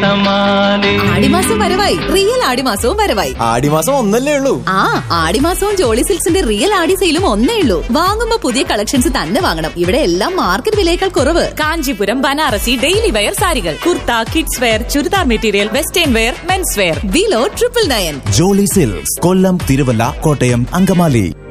ആടിമാസം വരവായി, റിയൽ ആടിമാസവും വരവായി. ആടിമാസം ഒന്നല്ലേ ഉള്ളൂ. ആടിമാസവും ജോളി സിൽക്സിന്റെ റിയൽ ആടി സെയിലും ഒന്നേ ഉള്ളൂ. വാങ്ങുമ്പോ പുതിയ കളക്ഷൻസ് തന്നെ വാങ്ങണം. ഇവിടെ എല്ലാം മാർക്കറ്റ് വിലയേക്കാൾ കുറവ്. കാഞ്ചീപുരം, ബനാറസി, ഡെയിലി വെയർ സാരികൾ, kurta, kids wear, churidar material, western wear, men's wear. Below 999. Jolly silks, കൊല്ലം, തിരുവല്ല, കോട്ടയം, അങ്കമാലി.